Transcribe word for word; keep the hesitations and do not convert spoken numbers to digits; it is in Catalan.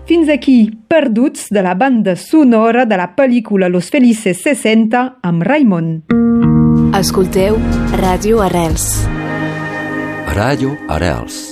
Fins aquí Perduts de la banda sonora de la pel·lícula Los Felices seixanta amb Raimon. Escolteu Ràdio Arrels. Ràdio Arrels.